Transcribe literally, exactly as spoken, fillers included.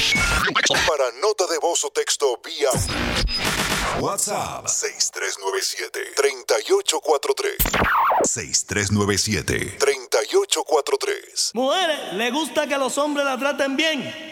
Para nota de voz o texto vía WhatsApp seis tres nueve siete, tres ocho cuatro tres. seis tres nueve siete, tres ocho cuatro tres. Mujeres, ¿le gusta que los hombres la traten bien?